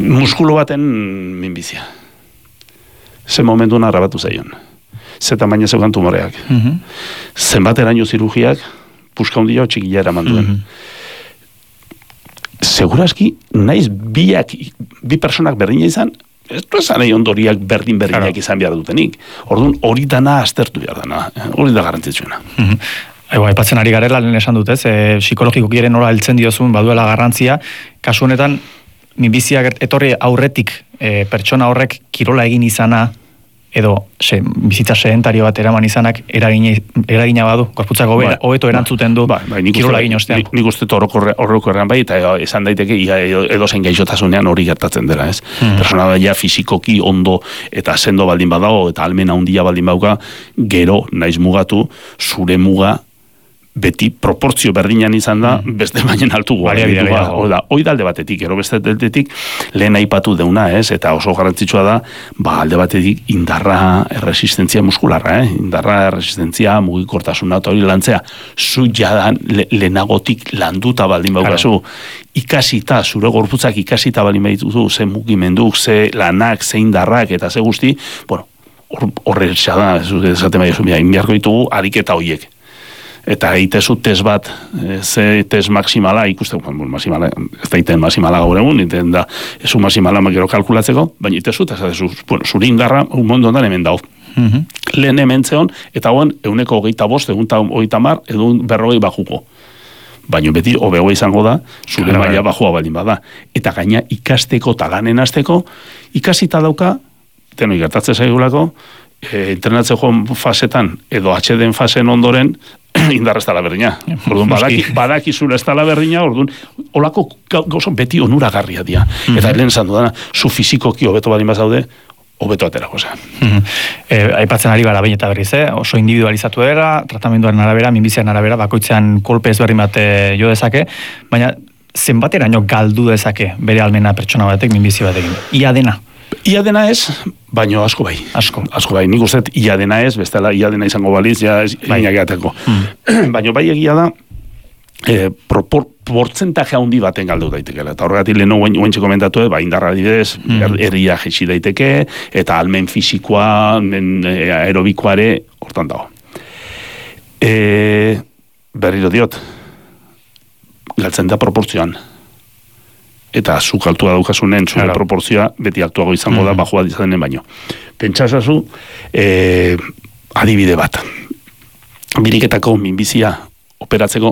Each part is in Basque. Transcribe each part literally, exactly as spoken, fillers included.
Muskulu baten minbizia. Ze momentu narrabatu zaion. Ze tamaina zeukan tumoreak. Mm-hmm. Zenbateraino zirugiak, puska hundia txikila eraman duen. Mm-hmm. Segurazki, naiz biak, bi personak berdina izan, ez du esan nahi ondoriak berdin-berdinak claro. izan behar dutenik. Orduan, hori dana aztertu behar dana. Hori da garrantzitsuena. Mm-hmm. Ego, aipatzen ari garela, lehen esan dutez, e, psikologikoki ere nola heltzen diozun, baduela garrantzia, kasu honetan, minbiziak etorri aurretik e, pertsona horrek kirola egin izana, edo se, bizitza sedentario bat eraman izanak eragina, eragina badu, gorputzako ba, hobeto erantzuten du ba, ba, kirola egin ostean. Nik uste horrokorrean bai, eta esan daiteke edo zen gaixotasunean hori gertatzen dela, ez? Hmm. Persona daia fisikoki ondo eta sendo baldin badago, eta almena handia baldin bauka, gero naiz mugatu, zure muga beti proportzio berdinan izan da, mm. beste bainen altu guari. Hoi da alde batetik, ero beste aldetik, lehen aipatu deuna, ez? Eta oso garrantzitsua da, ba, alde batetik indarra erresistentzia muskularra, eh? Indarra erresistentzia, mugikortasuna, eta hori lantzea, zu jadan le, lehenagotik landuta baldin baukazu, ikasita, zure gorputzak ikasita baldin baituzu, ze mugimenduk, ze lanak, ze indarrak, eta ze guzti, bueno, horre da, esaten bai, inbiarko ditugu, ariketa hoiek. Eta egitezu test bat, ze test maksimala, ikusten, bueno, maksimala, ez da iten maksimala gaur egun, iten da, ez un maksimala gero kalkulatzeko, baina itezu, eta zatezu, bueno, zuri indarra, un mondo ondan hemen dau. Mm-hmm. Lehen hemen zeon, eta hoen, euneko hogeita bost, egun hogeita mar, egun berrogei bajuko. Baina beti, hobegoa izango da, zure claro, maila bajua baldin bada. Eta gaina ikasteko eta lanen hasteko, ikasita dauka, tenoi gertatzen zaigulako, e, entrenatzeko fasetan, edo H D fasen ondoren, indarra ez dala berdina. Orduan, badaki, badaki zura ez dala berdina, orduan, olako gauzon beti onuragarria dia. Mm-hmm. Eta lehen esan dudana, zu fizikoki hobeto baldin bazaude, hobeto aterako zen. Mm-hmm. E, aipatzen ari gara behin eta berriz, eh? Oso individualizatu era, tratamenduaren arabera, minbiziaren arabera, bakoitzean kolpe ezberdin bat jo dezake, baina zenbateraino galdu dezake bere almena pertsona batek minbizi batekin? Ia dena? Ia dena ez, baino asko bai. Asko. Asko bai. Nik uste ia dena ez, bestela ia dena izango baliz, ja bai. Inagiateko. Mm. Baino bai egia da, e, portzentaje handi baten galdu daitekela. Eta horregatik lehen oentxe komentatu, ba, indarra dibidez, mm. herria jetxi daiteke, eta almen fisikoa, aerobikoare, hortan dago. E, berriro diot, galtzen da proportzioan. Eta zuk altua daukasunen, zure claro. proportzioa beti altuago izango da, mm-hmm. bajua izanen baino. Pentsasazu, eh, adibide bat. Biriketako minbizia operatzeko,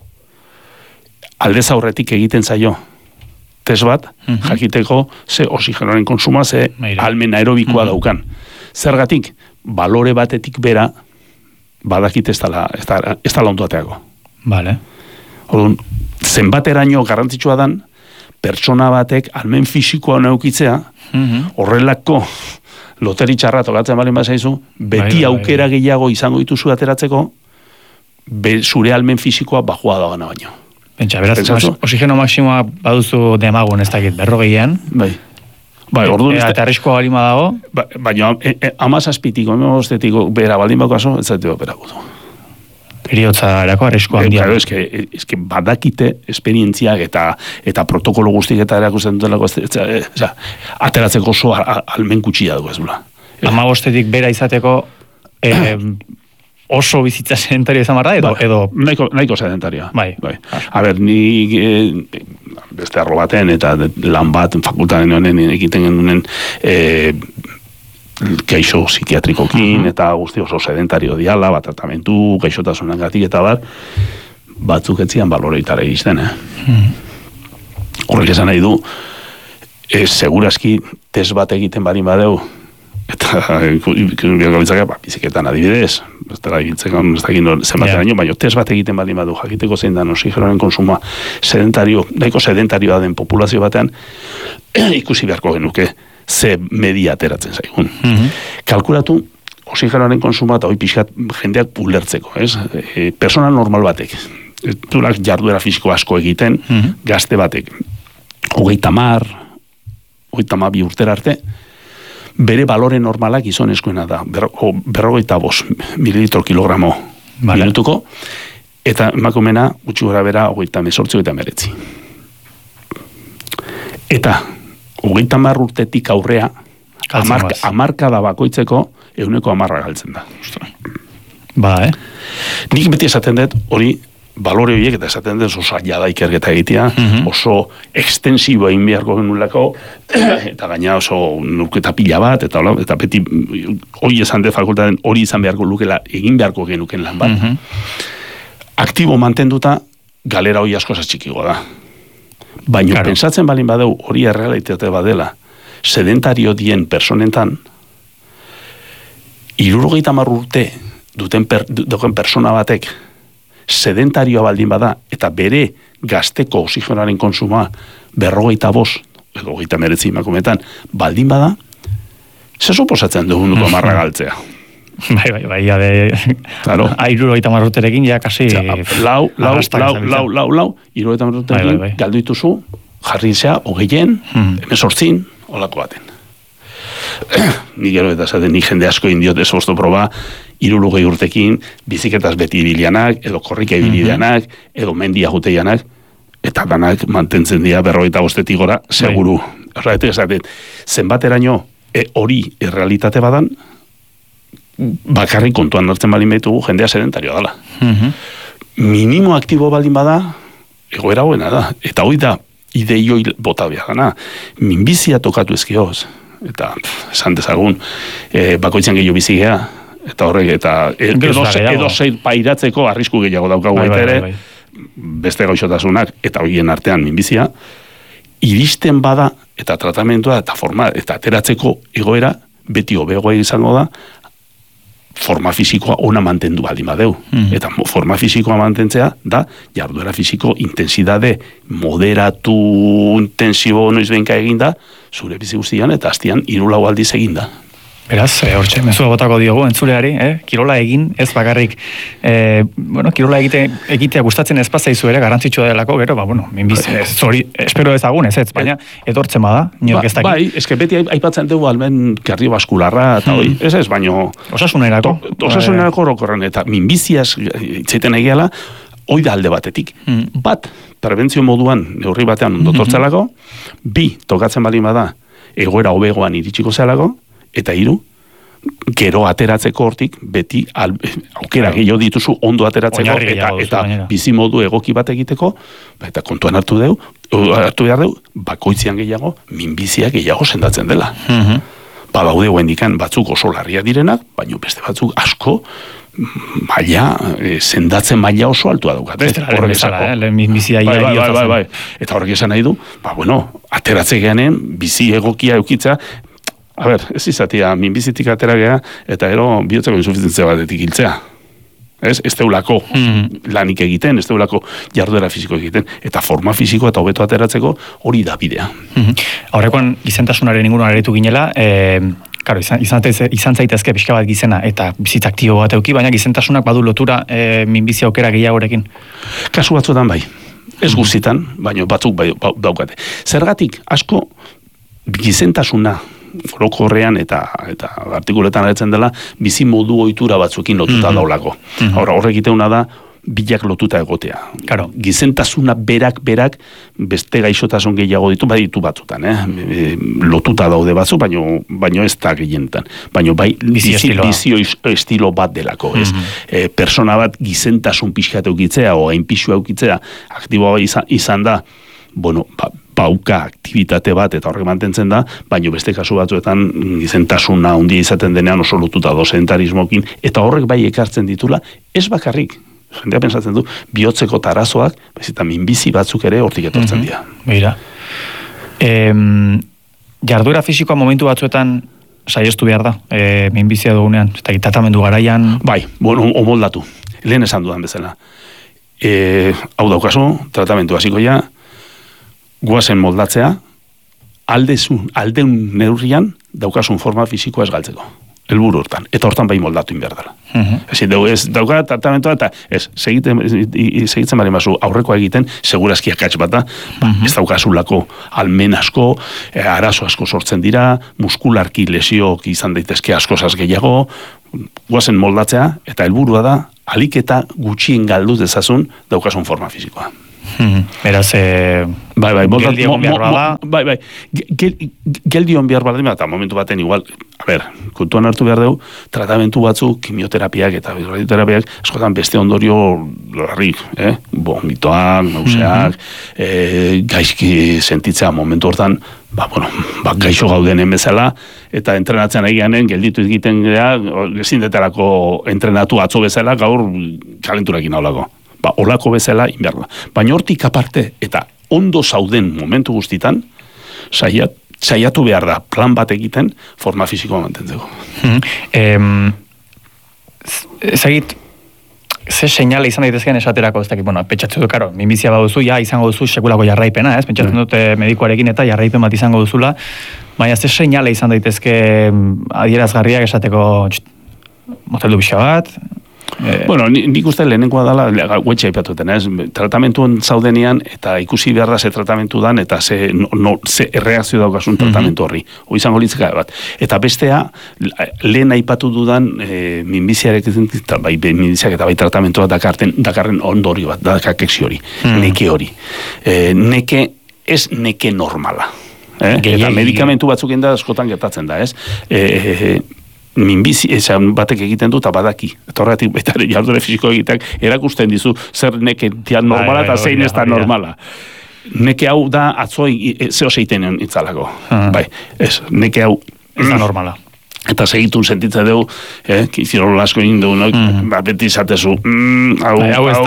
aldez aurretik egiten zaio, test bat, mm-hmm. jakiteko, ze oxigenoaren konsuma, ze Meira. almen aerobikoa mm-hmm. daukan. Zergatik, balore batetik bera, badakit ez dala, ez dala, ez dala ondo ateako. Vale. Orduan, zenbateraino garrantzitsua dan, pertsona batek almen fisikoa neukitzea, mm-hmm. horrelako loteri txarra tokatzen balin bazaizu, beti bai, aukera bai. gehiago izango dituzu ateratzeko, be, zure almen fisikoa bajua dagoena baino. Pentsa, beraz, oxigeno maksimoa baduzu demagun ez dakit, berrogeian. Bai. Bai, orduan... E, eta arriskoa balima dago? Ba, baina, e, e, amazazpitiko, emoztetiko, bera baldin bakaso, ez zaitu opera gutu. Eriotza erako arrisko handia. Claro, eske, eske badakite esperientziak eta eta protokolo guztik eta erakusten dutelako, osea, ateratzeko oso almen gutxia dugu ez dula. Hamabostetik bera izateko eh, oso bizitza sedentario izan barra, edo? Ba, edo... Nahiko, nahiko sedentarioa. Bai. bai. A ber, ni eh, beste arlo baten eta lan bat fakultaten honen egiten genuen eh, gaixo psikiatrikokin, uh-huh. eta guzti oso sedentario diala, bat tratamentu, gaixotasunan gatik eta bar, batzuk etzian baloreitara egizten, eh? Uh-huh. Horrek esan nahi du, e, segurazki test bat egiten barin badeu, eta biolgabitzak, ba, biziketan adibidez, ez dara egitzen, ez dakit zenbateraino, yeah. baina test bat egiten barin badu, jakiteko zein da oxigenoaren konsuma sedentario, nahiko sedentarioa den populazio batean, ikusi beharko genuke, ze media ateratzen zaigun. Mm-hmm. Kalkulatu, oxigenoaren konsuma eta hoi pixkat jendeak ulertzeko, ez? E, persona normal batek, durak jarduera fisiko asko egiten, mm-hmm. gazte batek, hogeita mar, hogeita mar bi urtera arte, bere balore normalak gizonezkoena da, ber, berrogeita bost mililitro kilogramo vale. minutuko, eta emakumena gutxi gora bera hogeita mesortzi, hogeita meretzi. Eta, hogeita hamar urtetik aurrea, amarka, amarkada bakoitzeko, euneko amarra galtzen da. Ba, eh? Nik beti esaten dut, hori, balore horiek, eta esaten dut, oso zaila da ikerketa egitea, mm-hmm. oso ekstensibo egin beharko genulako, eta gaina oso nurketa pila bat, eta, hola, eta beti, hori esan dut fakultaten, hori izan beharko lukela, egin beharko genuken lan bat. Mm-hmm. Aktibo mantenduta, galera hori asko txikigo da. Baina claro. Pensatzen balin badeu, hori errealitate badela, sedentario dien personentan, hirurogeita hamar urte duten per, duten persona batek sedentarioa baldin bada, eta bere gazteko oxigenoaren konsuma berrogeita bost, edo hogeita meretzi emakumetan, baldin bada, ze suposatzen dugu nuko amarra galtzea. Bai, bai, bai, ade... Claro. Airurogeita marruterekin, ja, kasi... Lau, lau, lau, lau, lau, lau, irurogeita marruterekin, bai, bai, bai. Galdu dituzu, jarri zea, hogeien, hmm. emezortzin, olako baten. Ni gero eta zaten, ni jende asko indiot esosto proba, irurogei urtekin, biziketaz beti bilianak, edo korrika ibilianak, mm-hmm. edo mendia juteianak, eta danak mantentzen dira berrogeita bostetik gora, seguru. Horra, eta esaten, zenbateraino, e, hori errealitate badan, bakarrik kontuan hartzen balin behitugu, jendea sedentarioa dela. Mm-hmm. Minimo aktibo baldin bada, egoera hoena da. Eta hoi da, ideioi bota behar dana. Minbizia tokatu ezkioz. Eta, pff, esan dezagun, e, bakoitzen gehiago bizigea, eta horrek, eta edo, edo zeir pairatzeko arrisku gehiago daukagu bai, ere, bai, bai. Beste gaixotasunak, eta horien artean minbizia, iristen bada, eta tratamentua, eta forma, eta ateratzeko egoera, beti hobeagoa izango da, forma fisikoa ona mantendu baldin badeu. Mm-hmm. Eta forma fisikoa mantentzea da, jarduera fisiko intensidade moderatu intensibo noiz benka eginda, zure bizi guztian, eta hastian hiru lau aldiz eginda. Beraz, e, hortxe, mezua botako diogu, entzuleari, eh? Kirola egin, ez bakarrik, e, bueno, kirola egite, egitea gustatzen ez pasaizu ere, garantzitsua delako, gero, ba, bueno, minbiz, ez, zori, espero ezagun, ez ez, baina, edortzen bada, niok ez dakit. Bai, eske beti aipatzen dugu almen kardiobaskularra, eta hoi, ez ez, baino... Osasunerako. Osasunerako orokorren, eta minbiziaz itzaiten egiala, hoi da alde batetik. Mm. Bat, prebentzio moduan, neurri batean ondotortzelako, mm-hmm. bi, tokatzen balin bada, egoera hobegoan iritsiko zelako, eta hiru, gero ateratzeko hortik, beti al, aukera gehiago dituzu ondo ateratzeko, eta, eta bizimodu egoki bat egiteko, eta kontuan hartu deu, hartu behar deu, bakoitzian gehiago, minbizia gehiago sendatzen dela. Mm-hmm. Ba, daude huendikan batzuk oso larria direnak, baina beste batzuk asko, maila, e, sendatzen maila oso altua daukat. Beste lehen bezala, eh? Lehen minbizia bai, bai, bai, bai, bai. Eta horrek esan nahi du, ba, bueno, ateratze geanen, bizi egokia eukitza, a ber, ez izatea, minbizitik atera geha, eta ero bihotzeko insuficientzia batetik hiltzea. Ez, ez teulako mm-hmm. lanik egiten, ez teulako jarduera fisiko egiten, eta forma fisiko eta hobeto ateratzeko hori da bidea. Mm-hmm. Aurrekoan gizentasunaren inguruan aritu ginela, e, karo, izan, izan, izan zaitezke pixka bat gizena, eta bizit aktibo bat euki, baina gizentasunak badu lotura e, minbizia aukera gehiagorekin. Kasu batzuetan bai, ez guztitan, baina batzuk bai, daukate. Zergatik, asko gizentasuna, orokorrean eta eta artikuletan agertzen dela bizi modu ohitura batzuekin lotuta mm-hmm. daulako. Mm-hmm. Ahora horrek egiteuna da bilak lotuta egotea. Claro, gizentasuna berak berak beste gaixotasun gehiago ditu, bai ditu batzutan, eh? E, lotuta daude batzu, baino baino ez da gehienetan. Baino bai bizi estilo, estilo bat delako, ez? Mm-hmm. E, persona bat gizentasun pixkat eukitzea o hain pixua eukitzea aktiboa izan, izan da, bueno, ba, bauka aktivitate bat eta horrek mantentzen da, baino beste kasu batzuetan gizentasuna handia izaten denean oso lotuta dosentarismokin, eta horrek bai ekartzen ditula, ez bakarrik, jendea pensatzen du, bihotzeko tarazoak, eta minbizi batzuk ere hortik etortzen dira. Mm-hmm. Begira. E, jarduera fisikoa momentu batzuetan saiestu behar da, e, minbizia dugunean, eta tratamendu garaian... Bai, bueno, omoldatu, lehen esan dudan bezala. E, hau daukazu, tratamendu hasikoia, guazen moldatzea, aldezun, aldeun neurrian daukasun forma fisikoa ez galtzeko. Helburu hortan. Eta hortan bai moldatu inbehar dela. Uh-huh. Ez, ez dauka tratamentoa eta ez, segitzen, segitzen bari mazu aurrekoa egiten, segurazki akats bat da, ba, uh-huh. ez daukasulako almen asko, e, arazo asko sortzen dira, muskularki lesioak izan daitezke askozaz gehiago, guazen moldatzea, eta helburua da, alik eta gutxien galdu dezazun daukasun forma fisikoa. Beraz, e, bai, bai, geldi egon behar bada. Bai, bai, geldi egon behar bada, eta momentu baten igual, a ber, kontuan hartu behar dugu, tratamentu batzuk, kimioterapiak eta radioterapiak, askotan beste ondorio larri, eh? Vomitoak, nauseak, mm-hmm. eh, gaizki sentitzea momentu hortan, ba, bueno, ba, gaixo gaudenen bezala, eta entrenatzen egianen, gelditu egiten gara, ezin deterako entrenatu atzo bezala, gaur kalenturakin haulako. Ba, olako bezala inberda. Baina hortik aparte, eta ondo zauden momentu guztitan, saiat, saiatu behar da, plan bat egiten, forma fisikoa mantentzeko. Mm-hmm. Ezagit, ze seinale izan daitezkean esaterako, ez dakit, bueno, pentsatzen dut, karo, minbizia baduzu, ja, izango duzu sekulako jarraipena, ez? Pentsatzen mm. dute medikuarekin eta jarraipen bat izango duzula, baina ze seinale izan daitezke adierazgarriak esateko moteldu bixa bat. Eh, bueno, nik uste lehenengoa dela, guetxe aipatuten, ez? Tratamentuan zaudenean, eta ikusi behar da ze tratamentu dan, eta ze, no, no, ze erreakzio daukasun tratamentu horri. Hoi izango litzeka bat. Eta bestea, lehen aipatu dudan, e, minbiziarek, bai, minbiziak eta bai tratamentua dakarten, dakarren ondorio bat, dakakexi hori, mm. neke hori. E, neke, ez neke normala. Eh? Eta medikamentu batzuk da askotan gertatzen da, ez? E, minbizi, esan batek egiten du eta badaki. Eta horretik, eta jardure fisiko egiteak erakusten dizu zer neke tian normala eta zein ez da normala. Neke hau da atzoi zeo zeiten itzalako. Bai, ez, neke hau ez da normala. Eta segitun sentitzen dugu, eh, kizirolo asko egin dugu, no? Mm. Ba, beti izatezu, mm, hau, hau, hau,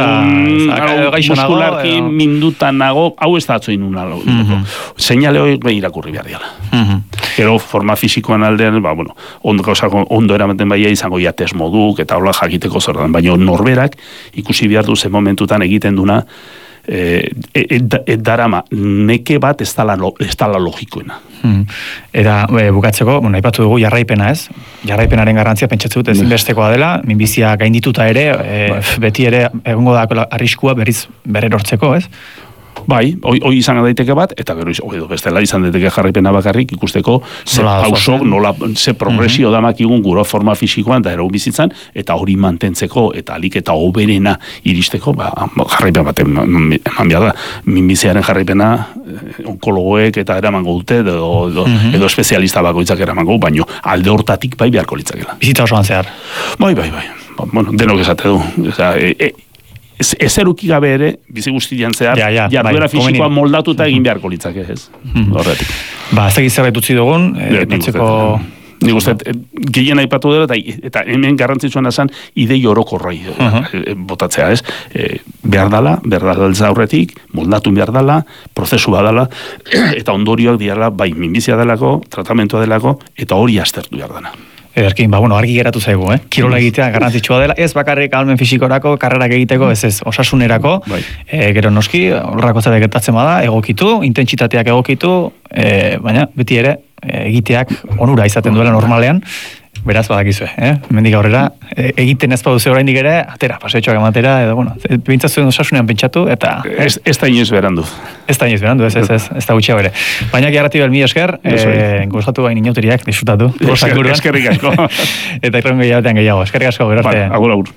hau muskularki mindutan nago, hau ez da atzoin unalo. Mm-hmm. Seinale hori behi irakurri behar diala. Mm-hmm. Gero, forma fisikoan aldean, ba, bueno, ondo, gauzako, ondo eramaten baia izango jates moduk, eta hola jakiteko zer dan, baina norberak ikusi behar du zen momentutan egiten duna, eh, e, e, darama, neke bat ez dala, ez dala logikoena. Hmm. Eta e, bukatzeko, bueno, aipatu dugu jarraipena, ez? Jarraipenaren garrantzia pentsatzen dut ezinbestekoa dela, minbizia gaindituta ere, e, beti ere egongo da arriskua berriz berrerortzeko, ez? Bai, hoi izan daiteke bat, eta gero edo bestela izan daiteke jarraipena bakarrik ikusteko ze pauso, nola, ze progresio mm-hmm. damakigun gura forma fisikoan da erau bizitzan, eta hori mantentzeko, eta alik eta oberena iristeko, ba, jarraipen bat eman behar da. Minbiziaren jarraipena onkologoek eta eramango dute, edo, edo, mm-hmm. edo espezialista bakoitzak eramango, baino alde hortatik bai beharko litzakela. Bizitza osoan zehar. Bai, bai, bai. Ba, bueno, denok esate du. Oza, e, e, ezeruki gabe ere, bizi guztian zehar, ja, ja, jarduera bai, fisikoa moldatuta egin beharko litzake, ez? Mm-hmm. Horretik. Ba, ez egin zerbait utzi dugun, e, netzeko... Nik uste, gehien aipatu dela, eta, eta hemen garrantzitsuan azan, idei orokorrai uh-huh. botatzea, ez? E, behar dala, behar dala aurretik, moldatu behar dala, prozesu badala, eta ondorioak diala, bai, minbizia delako, tratamentua delako, eta hori aztertu behar dana. Ederkin, ba, bueno, argi geratu zaigu, eh? Kirola egitea garrantzitsua dela, ez bakarrik ahalmen fisikorako, karrerak egiteko, ez ez, osasunerako, bai. E, gero noski, horrako zebe gertatzen bada, egokitu, intentsitateak egokitu, e, baina beti ere, egiteak onura izaten duela normalean, beraz badakizue, eh? Mendik aurrera, egiten ez baduze oraindik ere, atera, paseotxoak ematera, edo, bueno, bintzazuen osasunean pentsatu, eta... Ez, ez da inoiz berandu. Ez da inoiz berandu, ez, ez, ez, ez da gutxia bere. Baina gerrati bel mi esker, eh, gozatu bain inauteriak, disfrutatu. Eskerrik asko. Eta irrengo jabetean gehiago, eskerrik asko, gero arte. Ba, agur, agur.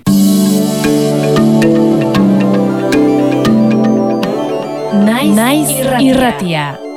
Naiz irratia.